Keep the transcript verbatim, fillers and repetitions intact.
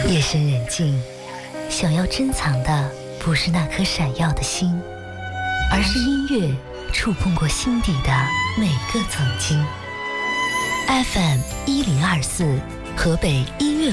夜深人静，想要珍藏的不是那颗闪耀的星，而是音乐触碰过心底的每个曾经。F M 一零二四，河北音乐